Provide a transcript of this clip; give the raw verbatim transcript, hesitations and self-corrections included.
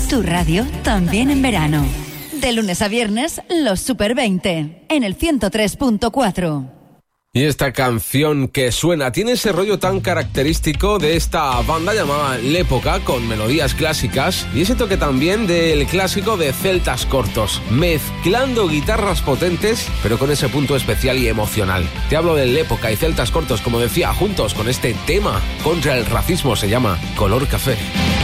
Tu radio también en verano. De lunes a viernes, los Super veinte, en el ciento tres punto cuatro. Y esta canción que suena tiene ese rollo tan característico de esta banda llamada L'Época, con melodías clásicas y ese toque también del clásico de Celtas Cortos, mezclando guitarras potentes pero con ese punto especial y emocional. Te hablo de L'Época y Celtas Cortos, como decía, juntos con este tema contra el racismo, se llama Color Café.